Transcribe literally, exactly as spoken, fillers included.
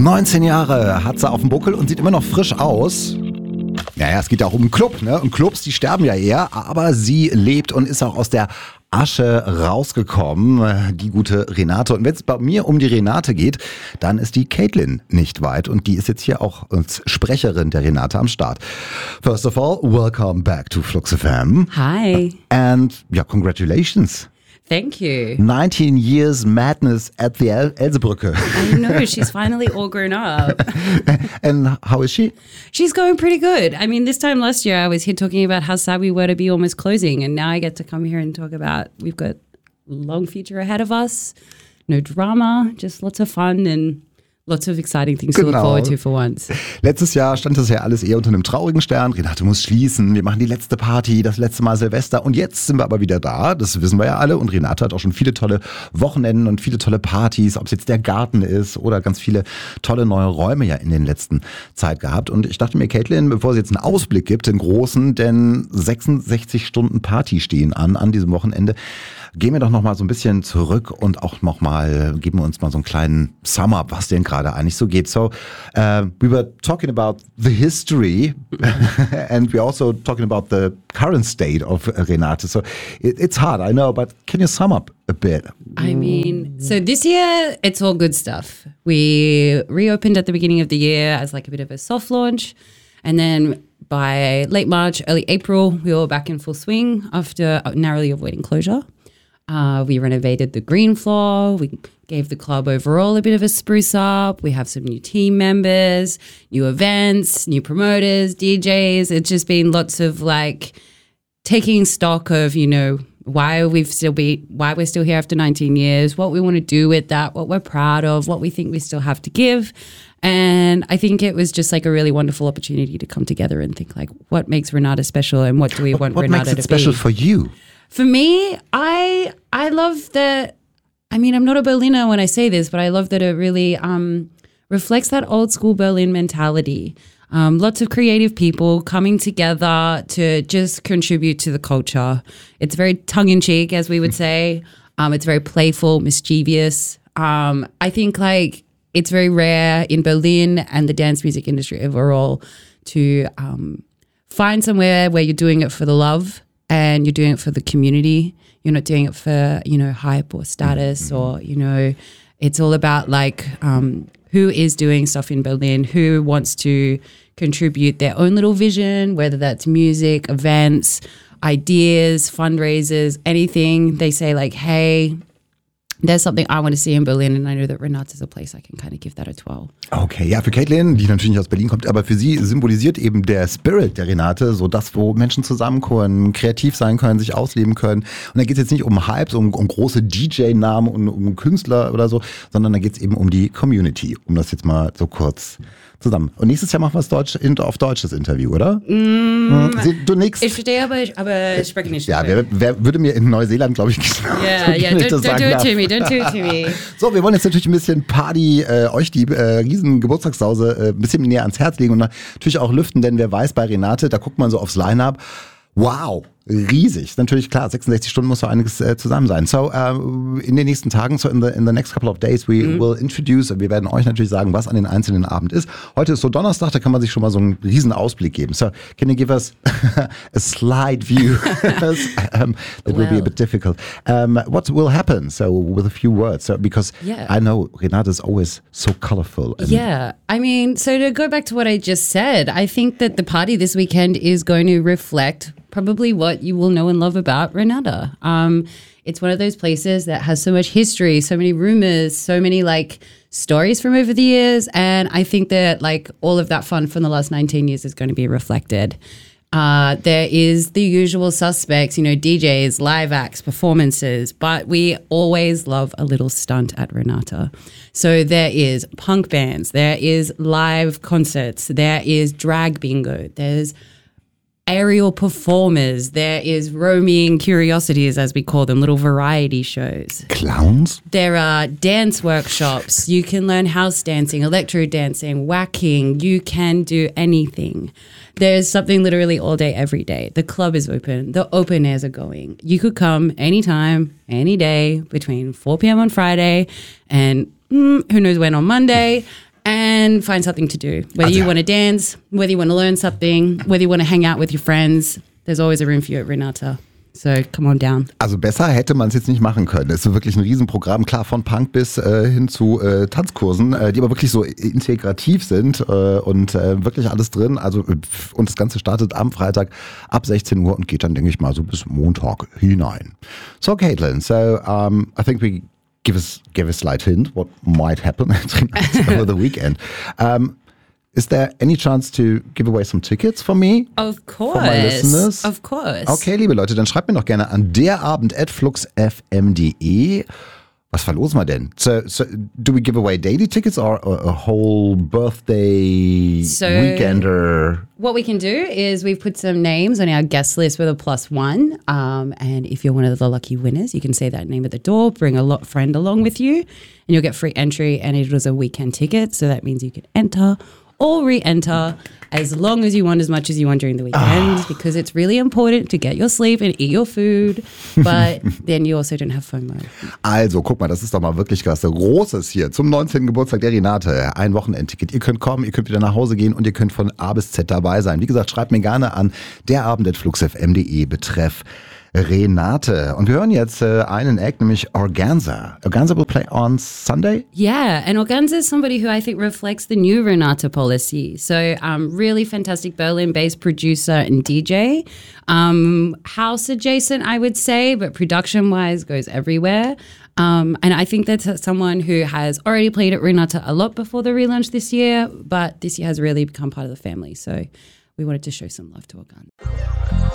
neunzehn Jahre hat sie auf dem Buckel und sieht immer noch frisch aus. Naja, es geht ja auch um einen Club, ne? Und Clubs, die sterben ja eher, aber sie lebt und ist auch aus der Asche rausgekommen, die gute Renate. Und wenn es bei mir um die Renate geht, dann ist die Caitlin nicht weit. Und die ist jetzt hier auch als Sprecherin der Renate am Start. First of all, welcome back to Flux F M. Hi. And yeah, congratulations. Thank you. nineteen years madness at the El- Elsebrücke. I know, she's finally all grown up. And how is she? She's going pretty good. I mean, this time last year I was here talking about how sad we were to be almost closing, and now I get to come here and talk about we've got a long future ahead of us, no drama, just lots of fun and lots of exciting things Genau. to look forward to for once. Letztes Jahr stand das ja alles eher unter einem traurigen Stern. Renate muss schließen, wir machen die letzte Party, das letzte Mal Silvester und jetzt sind wir aber wieder da, das wissen wir ja alle und Renate hat auch schon viele tolle Wochenenden und viele tolle Partys, ob es jetzt der Garten ist oder ganz viele tolle neue Räume ja in den letzten Zeit gehabt und ich dachte mir, Caitlin, bevor sie jetzt einen Ausblick gibt, den großen, denn sechsundsechzig Stunden Party stehen an, an diesem Wochenende, gehen wir doch noch mal so ein bisschen zurück und auch noch mal, geben wir uns mal so einen kleinen Sum-Up, was denn gerade eigentlich so geht. So, uh, we were talking about the history and we're also talking about the current state of Renate. So, it, it's hard, I know, but can you sum up a bit? I mean, so this year it's all good stuff. We reopened at the beginning of the year as like a bit of a soft launch, and then by late March, early April, we were back in full swing after narrowly avoiding closure. Uh, we renovated the green floor. We gave the club overall a bit of a spruce up. We have some new team members, new events, new promoters, D Js. It's just been lots of like taking stock of, you know, why we've still be, why we're still here after nineteen years, what we want to do with that, what we're proud of, what we think we still have to give. And I think it was just like a really wonderful opportunity to come together and think like, what makes Renata special and what do we What, want what Renata makes it to special be? for you? For me, I I love that. I mean, I'm not a Berliner when I say this, but I love that it really um, reflects that old school Berlin mentality. Um, lots of creative people coming together to just contribute to the culture. It's very tongue in cheek, as we would say. Um, it's very playful, mischievous. Um, I think like it's very rare in Berlin and the dance music industry overall to um, find somewhere where you're doing it for the love. And you're doing it for the community. You're not doing it for, you know, hype or status mm-hmm. or, you know, it's all about like um, who is doing stuff in Berlin, who wants to contribute their own little vision, whether that's music, events, ideas, fundraisers, anything. They say like, hey, there's something I want to see in Berlin and I know that Renate is a place I can kind of give that a twirl. Okay, ja, für Caitlin, die natürlich nicht aus Berlin kommt, aber für sie symbolisiert eben der Spirit der Renate so das, wo Menschen zusammenkommen, kreativ sein können, sich ausleben können. Und da geht es jetzt nicht um Hypes, um, um große D J-Namen und um Künstler oder so, sondern da geht es eben um die Community, um das jetzt mal so kurz zusammen. Und nächstes Jahr machen wir es Deutsch, auf Deutsch das Interview, oder? Mm, Sie, du nix? Ich verstehe, aber, aber ich spreche nicht. Ja, wer, wer würde mir in Neuseeland, glaube ich, Ja, ja, don't, don't do it to me, don't do it to me. So, wir wollen jetzt natürlich ein bisschen Party, äh, euch die äh, riesen Geburtstagssause äh, ein bisschen näher ans Herz legen und natürlich auch lüften, denn wer weiß, bei Renate, da guckt man so aufs Line-Up, wow, riesig. Natürlich klar, sechsundsechzig Stunden muss so einiges äh, zusammen sein. So, uh, in den nächsten Tagen, so in the, in the next couple of days, we mhm. will introduce, wir werden euch natürlich sagen, was an den einzelnen Abend ist. Heute ist so Donnerstag, da kann man sich schon mal so einen riesen Ausblick geben. So, can you give us a slide view? um, that will well. be a bit difficult. Um, what will happen? So, with a few words, so, because yeah. I know Renate is always so colorful. And yeah, I mean, so to go back to what I just said, I think that the party this weekend is going to reflect probably what you will know and love about Renata. Um, it's one of those places that has so much history, so many rumors, so many like stories from over the years. And I think that like all of that fun from the last nineteen years is going to be reflected. Uh, there is the usual suspects, you know, D Js, live acts, performances, but we always love a little stunt at Renata. So there is punk bands, there is live concerts, there is drag bingo, there's aerial performers, there is roaming curiosities, as we call them, little variety shows. Clowns? There are dance workshops. You can learn house dancing, electro dancing, whacking. You can do anything. There's something literally all day, every day. The club is open. The open airs are going. You could come anytime, any day between four p.m. on Friday and mm, who knows when on Monday. and find something to do. Whether you want to dance, whether you want to learn something, whether you want to hang out with your friends, there's always a room for you at Renata. So come on down. Also besser hätte man es jetzt nicht machen können. Es ist wirklich ein Riesenprogramm, klar von Punk bis äh, hin zu äh, Tanzkursen, äh, die aber wirklich so integrativ sind äh, und äh, wirklich alles drin. Also und das Ganze startet am Freitag ab sechzehn Uhr und geht dann, denke ich mal, so bis Montag hinein. So Caitlin, so um, I think we give us give a slight hint what might happen over the weekend. Um, Is there any chance to give away some tickets for me? Of course. For my listeners? Of course. Okay, liebe Leute, dann schreibt mir doch gerne an derabend at fluxfm punkt de. Was verlosen wir denn? So, so, do we give away daily tickets or a, a whole birthday so weekender? What we can do is we've put some names on our guest list with a plus one. Um, and if you're one of the lucky winners, you can say that name at the door, bring a lot friend along with you, and you'll get free entry. And it was a weekend ticket, so that means you can enter or re-enter as long as you want, as much as you want during the weekend, ah. because it's really important to get your sleep and eat your food, but then you also don't have FOMO. Also, guck mal, das ist doch mal wirklich was Großes hier zum neunzehnten Geburtstag der Renate. Ein Wochenendticket. Ihr könnt kommen, ihr könnt wieder nach Hause gehen und ihr könnt von A bis Z dabei sein. Wie gesagt, schreibt mir gerne an derabend at fluxfm punkt de betreff Renate. Und wir hören jetzt äh, einen Act, nämlich Organza. Organza will play on Sunday? Yeah, and Organza is somebody who I think reflects the new Renata policy. So um, really fantastic Berlin-based producer and D J. Um, house adjacent, I would say, but production-wise goes everywhere. Um, and I think that's someone who has already played at Renata a lot before the relaunch this year, but this year has really become part of the family. So we wanted to show some love to Organza.